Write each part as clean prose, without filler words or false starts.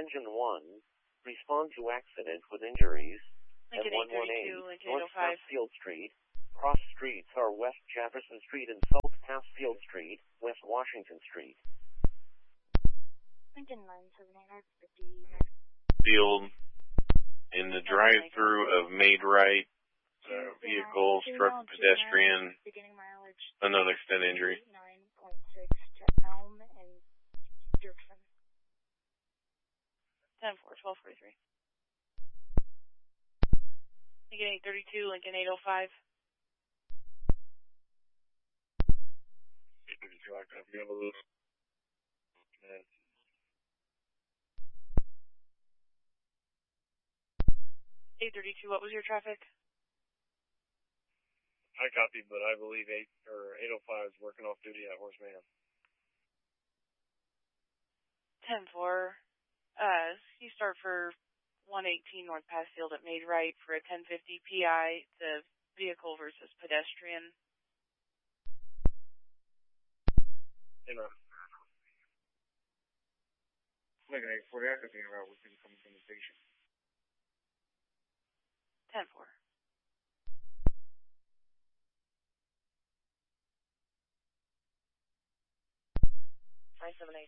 Engine 1, respond to accident with injuries at Lincoln 832, 118 Lincoln North 805. Passfield Street. Cross streets are West Jefferson Street and South Passfield Street, West Washington Street. Lincoln 978, 59. Field in the drive-through of Made Right, vehicle struck a pedestrian, Beginning mileage. another extended injury. 9.6 to Elm and Dirksen. 10-4, 1243. Lincoln 832, Lincoln 805. 832, I copy. You have a little. 832, what was your traffic? I copied, but I believe 805 is working off duty at Horseman. 10-4. You start for 118 North Passfield at Made Right for a 1050 PI, the vehicle versus pedestrian. Look at 840, I could be around with him coming from the station. 10-4. 978.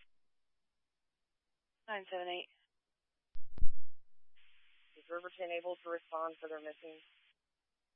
978. Is Riverton able to respond for their missing?